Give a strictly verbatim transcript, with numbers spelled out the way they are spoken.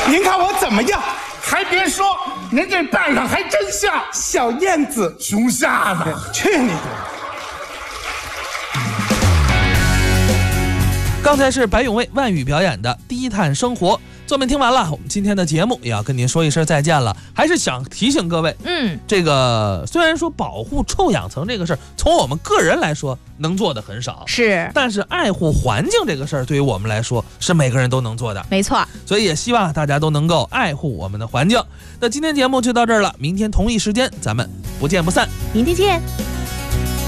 您看我怎么样？ 还别说，您这扮上还真像小燕子， 熊瞎子。 去你的！ 刚才是白永卫、万宇表演的《低碳生活》。作品听完了，我们今天的节目也要跟您说一声再见了。还是想提醒各位， 嗯， 这个虽然说保护臭氧层这个事儿，从我们个人来说能做的很少， 是， 但是爱护环境这个事儿，对于我们来说是每个人都能做的， 没错。 所以也希望大家都能够爱护我们的环境。那今天节目就到这儿了，明天同一时间咱们不见不散。 明天见。